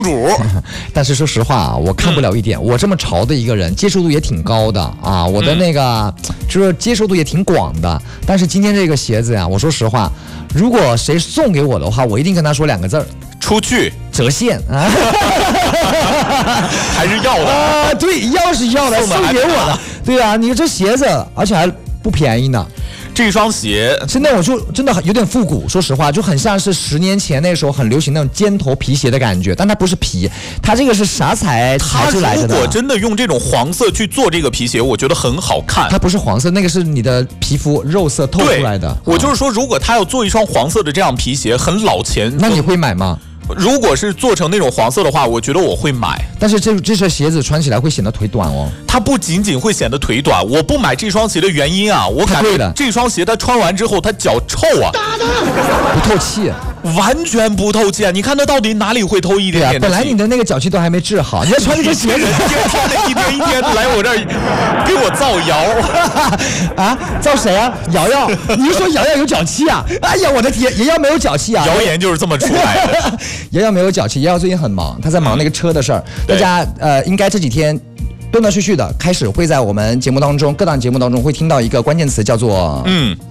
主。 但是说实话啊，我看不了一点，我这么潮的一个人，接受度也挺高的啊，我的那个就是接受度也挺广的。但是今天这个鞋子呀，我说实话，如果谁送给我的话，我一定跟他说2个字儿： 出去折现啊。 还是要的啊？对，要是要的，送给我的。对啊，你这鞋子，而且还不便宜呢。 这双鞋是那种就真的有点复古，说实话，就很像是10年前那时候很流行那种尖头皮鞋的感觉，但它不是皮，它这个是啥材质来的？ 如果真的用这种黄色去做这个皮鞋，我觉得很好看。 它不是黄色，那个是你的皮肤肉色透出来的。 我就是说，如果他要做一双黄色的这样皮鞋，很老钱。 那你会买吗？ 如果是做成那种黄色的话，我觉得我会买。 但是这双鞋子穿起来会显得腿短哦。 它不仅仅会显得腿短，我不买这双鞋的原因啊，我感觉这双鞋它穿完之后它脚臭啊， 不透气， 完全不透气啊！你看它到底哪里会透一点点的气？ 本来你的那个脚气都还没治好，你要穿这个鞋子， 一天一天来我这儿给我造谣啊？造谁啊？瑶瑶？你是说瑶瑶有脚气啊？哎呀，我的天，瑶瑶没有脚气啊！ 谣言就是这么出来的。 瑶瑶没有脚气，瑶瑶最近很忙，她在忙那个车的事儿。大家应该这几天断断续续的开始会在我们节目当中，各档节目当中会听到一个关键词，叫做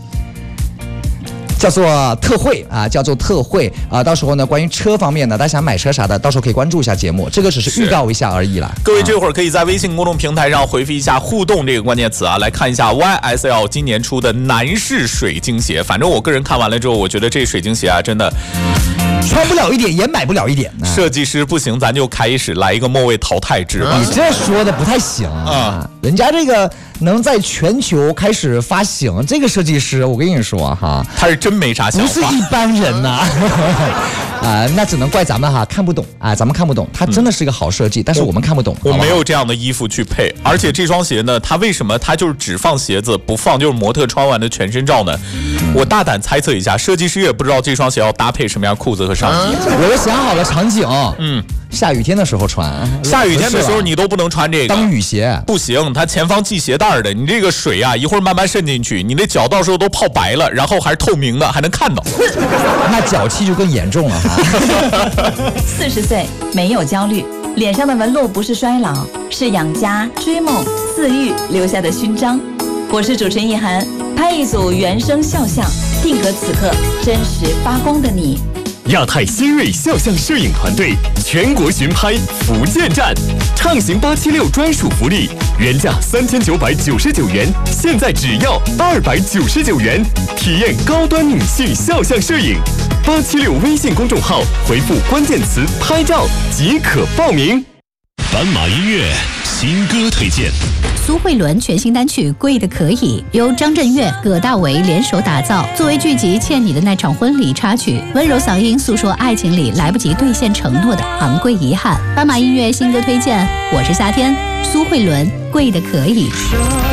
特惠啊，叫做特惠啊。到时候呢，关于车方面呢，大家想买车啥的，到时候可以关注一下节目，这个只是预告一下而已啦。 各位这会儿可以在微信公众平台上回复一下互动这个关键词啊，来看一下 YSL 今年出的男士水晶鞋。反正我个人看完了之后，我觉得这水晶鞋啊，真的穿不了一点，也买不了一点。 设计师不行，咱就开始来一个末位淘汰制吧。 你这说的不太行啊，人家这个能在全球开始发行，这个设计师，我跟你说哈， 他是真没啥想法， 不是一般人呐。那只能怪咱们哈看不懂啊，咱们看不懂，它真的是一个好设计，但是我们看不懂。 我没有这样的衣服去配，而且这双鞋呢，它为什么它就是只放鞋子不放就是模特穿完的全身照呢？我大胆猜测一下，设计师也不知道这双鞋要搭配什么样裤子和上衣。 我都想好了场景，下雨天的时候穿， 下雨天的时候你都不能穿这个当雨鞋， 不行，它前方系鞋带的，你这个水啊一会儿慢慢渗进去，你的脚到时候都泡白了，然后还是透明的，还能看到， 那脚气就更严重了哈。 40岁没有焦虑，脸上的纹路不是衰老，是养家、追梦、饲育留下的勋章。我是主持人易涵，拍一组原声肖像，定格此刻真实发光的你。 亚太新锐肖像摄影团队全国巡拍福建站，畅行876专属福利，原价3999元，现在只要299元，体验高端女性肖像摄影。876微信公众号回复关键词拍照即可报名。 斑马音乐新歌推荐。 苏慧伦全新单曲《贵的可以》由张震岳、葛大为联手打造，作为剧集《欠你的那场婚礼》插曲，温柔嗓音诉说爱情里来不及兑现承诺的昂贵遗憾。斑马音乐新歌推荐，我是夏天，苏慧伦《贵的可以》。